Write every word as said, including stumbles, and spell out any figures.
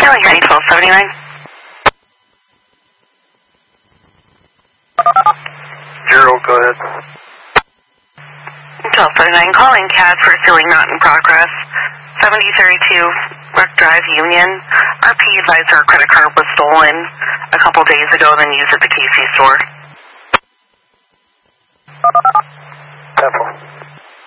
Kelly Henry, twelve seventy-nine. Zero, go ahead. twelve thirty-nine, calling C A D for sealing not in progress. seventy thirty-two, Brook Drive, Union. R P advised her credit card was stolen a couple days ago, then used at the Casey store. Temple.